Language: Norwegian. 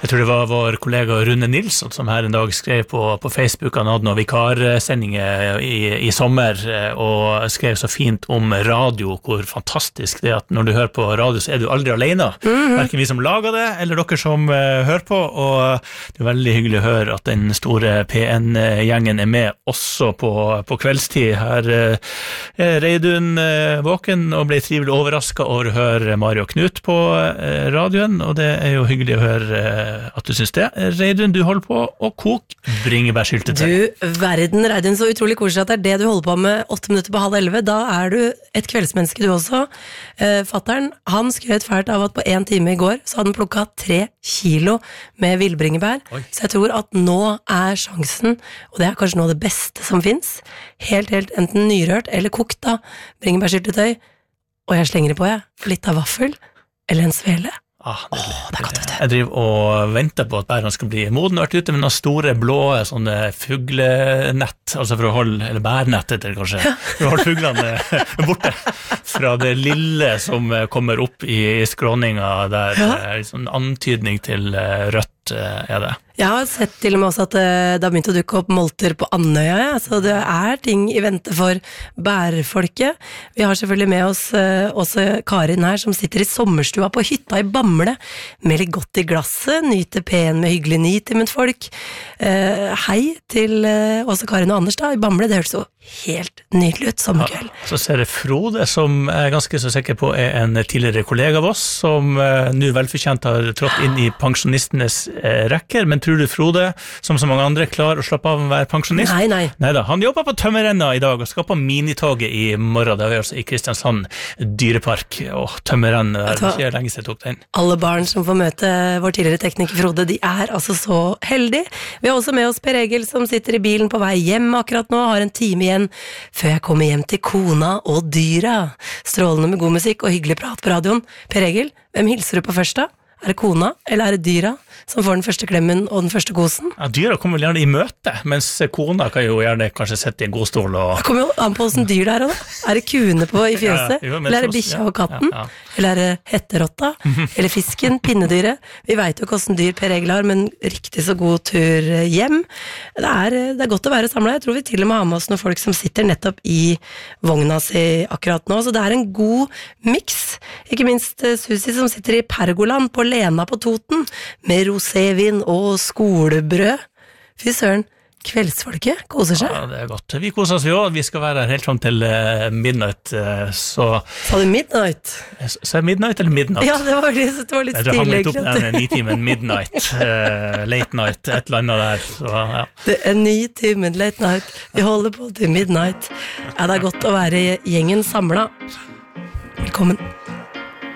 Jeg tror det var vår kollega Rune Nilsson som her en dag skrev på Facebook, han hadde noen vikarsendinger i sommer, og skrev så fint om radio, hvor fantastisk det at når du hører på radio, så du aldri alene, hverken vi som lager det, eller dere som hører på, og det veldig hyggelig å høre at den store P1-gjengen med også på kveldstid. Her Reidun våken og ble trivelig overrasket over å høre Mario Knut på radioen, og det jo hyggelig å høre at du synes det. Reidun, du holder på å koke bringebærsyltetøy. Du verden, Reidun, så utrolig koselig at det du holder på med 8 minutter på 9:30. Da du et kveldsmenneske du også. Fatteren, han skrøt fælt av at på 1 time i går så hadde han plukket 3 kilo med villbringebær. Så jeg tror at nå sjansen, og det kanskje noe av det beste som finnes, helt enten nyrørt eller kokt da, bringebærsyltetøy, og jeg slenger det på litt av vaffel eller en svele. Det godt, vet du. Jeg driver og venter på at bærene skal bli moden, og vært ute med noen store blå sånne fuglenett, altså for å holde, eller bærnett heter det kanskje, for å holde fuglene borte fra det lille som kommer opp i skråninga der, sånn antydning til rødt det. Jeg har sett til og med også at det har begynt å dukke opp molter på Andøya, så det ting i vente for bærfolket. Vi har selvfølgelig med oss også Karin her, som sitter i sommerstua på hytta i Bamble, med litt godt i glasset, nyter pen med hyggelig nitimet folk. Hei til også Karin og Anders da, i Bamble, det høres så helt nydelig ut, sommerkveld. Så ser jeg Frode, som jeg ganske så sikker på en tidligere kollega av oss, som nå velfortjent har trådt inn i pensjonistenes rekker, men tror du Frode, som så mange andre, klarer å slappe av å være pensjonist? Nei. Neida, han jobber på Tømmerrenna i dag og skal på minitoget i morgen. Det var altså i Kristiansand dyrepark og Tømmerrenna der. Det ikke lenge siden jeg tok den. Alle barn som får møte vår tidligere tekniker Frode, de altså så heldige. Vi har også med oss Per Egil, som sitter i bilen på vei hjem akkurat nå, har en time igjen før jeg kommer hjem til kona og dyra. Strålende med god musikk og hyggelig prat på radioen. Per Egil, hvem hilser du på først da? Det kona, eller det dyra som får den første klemmen og den første kosen? Ja, dyra kommer vel gjerne i møte, mens kona kan jo gjerne kanskje sette i en god stol og... Det kommer jo an på hvordan dyr det da. Det kuene på i fjøset? Eller det bikkja og katten? Eller det hetterotta? Eller fisken, pinnedyret? Vi vet jo hvordan dyr Per Egil har, men riktig så god tur hjem. Det godt å være samlet. Jeg tror vi til og med har med oss noen folk som sitter nettopp i vogna si akkurat nå, så det en god mix. Ikke minst Susi som sitter i Pergoland på Lena på Toten, med rosévin og skolebrød. Fy søren, kveldsfolket koser seg. Ja, det godt. Vi koser oss jo, vi skal være her helt frem til midnight, så... Sa du midnight? Så midnight eller midnight? Ja, det var litt stilig. Jeg har hanglet opp den 9-timen midnight, late night, et eller annet der, så ja. Det 9-timen late night, vi holder på til midnight. Det godt å være gjengen samlet. Velkommen.